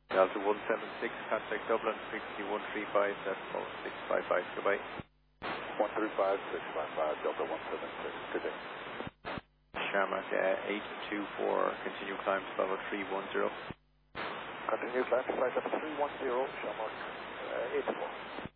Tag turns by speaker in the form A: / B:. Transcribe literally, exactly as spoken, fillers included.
A: Delta one seven six, contact Dublin, frequency one three five, decimal six five five, goodbye.
B: one three five, six five five, Delta one seven six, good day.
A: Sharmak uh, eight two four, continue climb to level three one zero.
B: Continue climb to flight level three one zero, Sharmak uh, eight four.